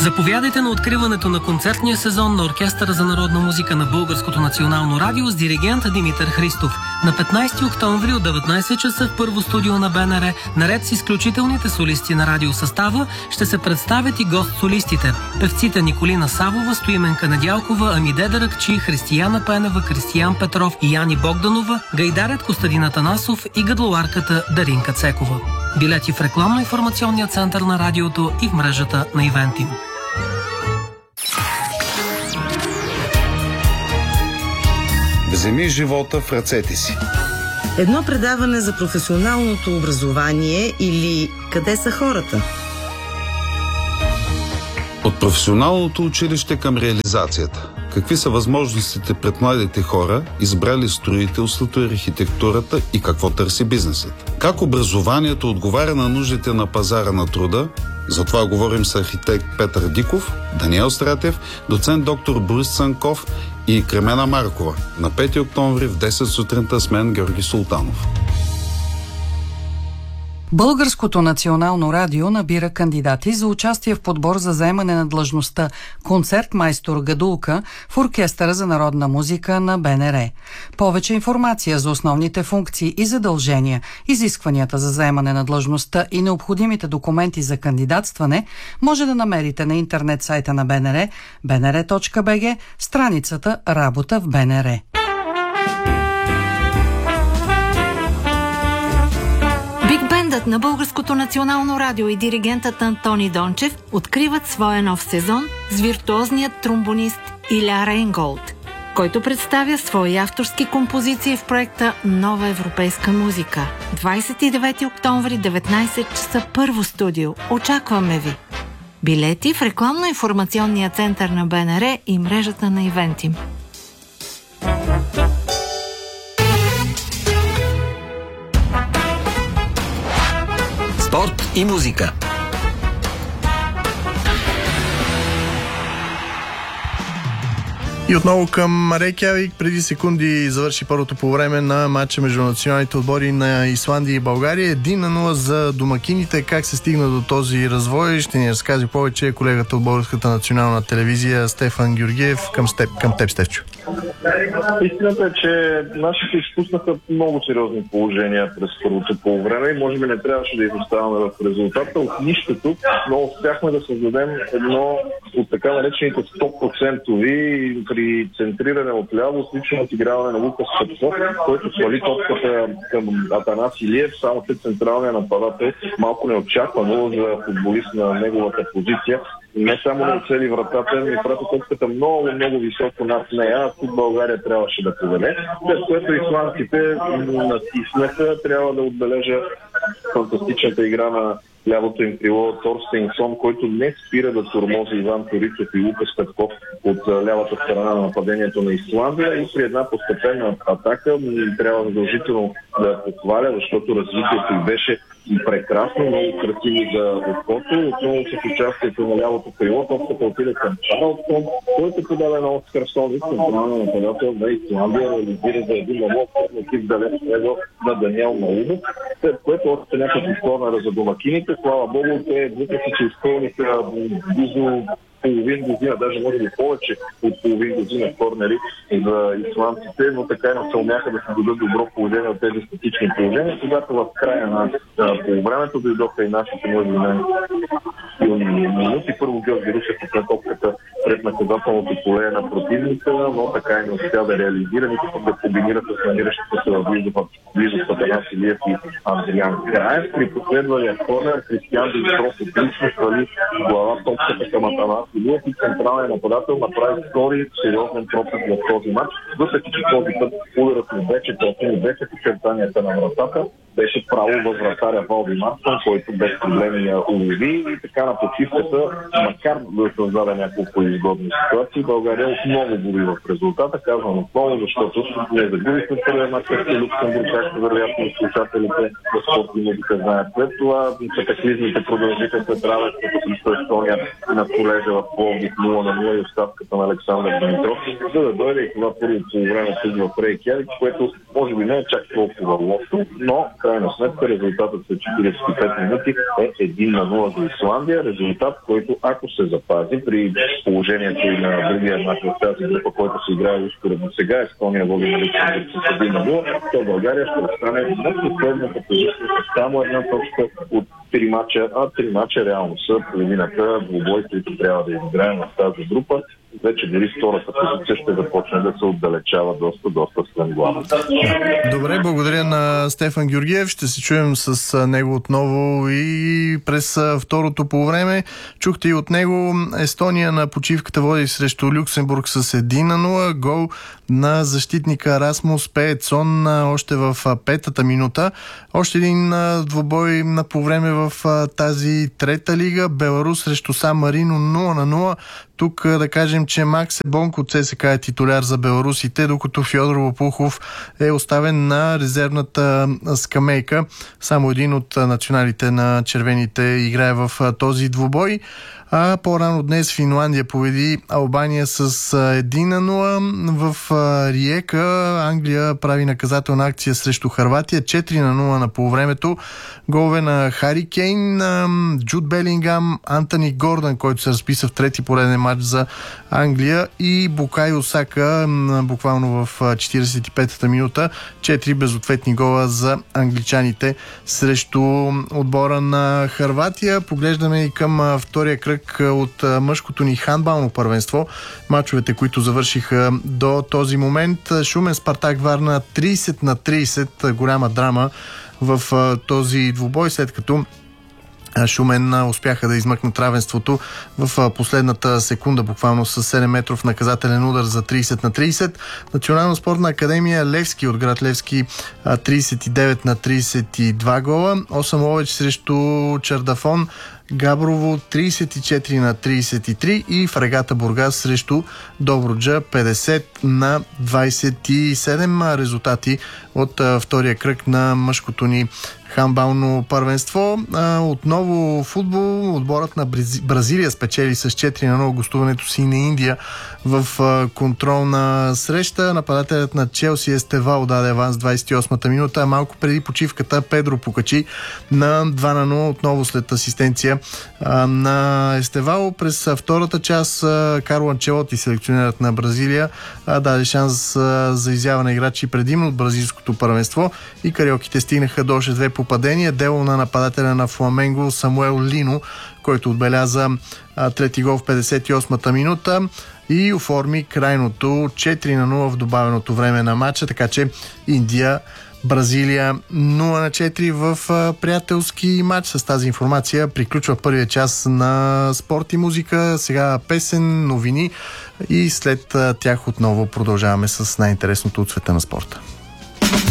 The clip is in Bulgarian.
Заповядайте на откриването на концертния сезон на Оркестъра за народна музика на Българското национално радио с диригент Димитър Христов. На 15 октомври от 19 часа в първо студио на БНР, наред с изключителните солисти на радиосъстава, ще се представят и гост-солистите. Певците Николина Савова, Стоименка Недялкова, Амиде Даракчи, Християна Пенева, Кристиян Петров и Яни Богданова, гайдарят Костадин Атанасов и гъдлоарката Даринка Цекова. Билети в рекламно-информационния център на радиото и в мрежата на Ивентим. Вземи живота в ръцете си. Едно предаване за професионалното образование или къде са хората? От професионалното училище към реализацията. Какви са възможностите пред младите хора, избрали строителството и архитектурата и какво търси бизнесът? Как образованието отговаря на нуждите на пазара на труда? За това говорим с архитект Петър Диков, Даниел Стратев, доцент доктор Борис Цанков и Кремена Маркова на 5 октомври в 10 сутринта с мен Георги Султанов. Българското национално радио набира кандидати за участие в подбор за заемане на длъжността концертмайстор гадулка в Оркестъра за народна музика на БНР. Повече информация за основните функции и задължения, изискванията за заемане на длъжността и необходимите документи за кандидатстване може да намерите на интернет сайта на БНР, bnr.bg, страницата Работа в БНР. На Българското национално радио и диригентът Антони Дончев откриват своя нов сезон с виртуозният тромбонист Иля Рейнголд, който представя свои авторски композиции в проекта Нова европейска музика. 29 октомври, 19 часа, първо студио. Очакваме ви! Билети в рекламно-информационния център на БНР и мрежата на Ивентим. Спорт и музика. И отново към Рейкявик. Преди секунди завърши първото по време на матча между националните отбори на Исландия и България. 1-0 за домакините. Как се стигна до този развой? Ще ни разкаже повече колегата от Българската национална телевизия Стефан Георгиев. Към теб, Стефчо. Истината е, че нашите изпуснаха много сериозни положения през първото полувреме и може би не трябваше да изоставаме в резултата от нищото, но успяхме да създадем едно от така наречените 100% при центриране от ляво, отлично отиграване на Лукас Петков, който свали топката към Атанас Илиев, само след централния нападател, малко неочаквано за футболист на неговата позиция. Не само не оцели вратата, ми прати топката много високо над нея, а тук България трябваше да поведе. След което исландците натиснаха, трябва да отбележа фантастичната игра на лявото им крило Торстейнсон, който не спира да тормози Иван Торицов и Лукас Петков от лявата страна на нападението на Исландия и при една постепенна атака трябва задължително да я похваля, защото развитието й беше и прекрасно, много красиво за окото. Отново с участието на лявото крило, топката отиде към Чарлстон, който подаде на Оскар Соник, централния нападател на Исландия, реализира за един лов, екип далеч на Даниел Наумов, след което още някакъв корнера за домакините. Слава Богу, те въпреки че изпълниха близо половин година, даже може би повече от половин година корнери за исландците, но така и не се умяха да се дадат добро положение от тези статични положения. Когато в края на полувремето дойдоха и нашите може би минути. Първо Георги Русев на топката пред наказателното поле на противника, но така и не успя да реализира, нито да комбинира с намиращите се в близост Атанас Илиев и Андриан Краев. При последвалия корнер Кристиян Димитров отлично свали глава топката към Атанас Илиев и централният нападател направи втори сериозен пропуск в този матч, въпреки че този път ударът не беше точно, не беше очертанията на вратата, беше право във вратаря Валди Марсон, който без проблеми я улови и така на почивката, макар да създаде няколко изгодни ситуации, България отново губи в резултата. Казвам отново, защото не загубихме първия матч с Люксембург, както вероятно слушателите в спортни музика знаят. След това катаклизмите продължиха след равенството срещу Естония на колежа в Пловдив 0-0 и оставката на Александър Димитров, за да дойде и това първо по време в Рейкявик, което може би не е чак толкова лошо, но крайна сметка резултатът след 45 минути е 1-0 за Исландия. Резултат, който ако се запази при положението и на другия мач в тази група, който се играе успоредно сега, Естония води на Люксембург с 1-0, то България ще остане на последната позиция с само една точка от 3 мача, а 3 мача реално са половината двубой, които трябва да изиграем в тази група. Вече дори втората позиция ще започне да се отдалечава доста след главата. Добре, благодаря на Стефан Георгиев. Ще се чуем с него отново и през второто полувреме. Чухте и от него. Естония на почивката води срещу Люксембург с 1-0. Гол на защитника Расмус Пеетсон още в петата минута. Още един двубой на полувреме в тази трета лига. Беларус срещу Сан Марино 0-0. Тук да кажем, че Макс Ебонк от ЦСКА е титуляр за беларусите, докато Фьодор Лопухов е оставен на резервната скамейка. Само един от националите на червените играе в този двубой. А по-рано днес Финландия победи Албания с 1-0. В Риека Англия прави наказателна акция срещу Хърватия 4-0 на полувремето. Голове на Хари Кейн, Джуд Белингам, Антони Гордън, който се разписа в трети пореден матч за Англия, и Букайо Сака буквално в 45-та минута. 4 безответни гола за англичаните срещу отбора на Хърватия. Поглеждаме и към втория кръг от мъжкото ни хандбално първенство. Мачовете, които завършиха до този момент. Шумен Спартак Варна 30-30. Голяма драма в този двубой, след като Шумен успяха да измъкнат равенството в последната секунда, буквално с 7 метров наказателен удар за 30-30. Национална спортна академия Левски от град Левски 39-32 гола. 8 Ловеч срещу Чардафон Габрово 34-33 и Фрегата Бургас срещу Добруджа 50-27. Резултати от втория кръг на мъжкото ни хандбално първенство. Отново футбол. Отборът на Бразилия спечели с 4-0 гостуването си на Индия в контролна среща. Нападателят на Челси Естевал даде аванс 28-та минута. Малко преди почивката Педро покачи на 2-0 отново след асистенция на Естевал. През втората част Карло Анчелоти, селекционерът на Бразилия, даде шанс за изява на играчи предимно от бразилското първенство и кариоките стигнаха до още 2 попадения. Дело на нападателя на Фламенго Самуел Лино, който отбеляза трети гол в 58-та минута и оформи крайното 4-0 в добавеното време на матча, така че Индия Бразилия 0-4 в приятелски матч. С тази информация приключва първия час на спорт и музика. Сега песен, новини и след тях отново продължаваме с най-интересното от света на спорта.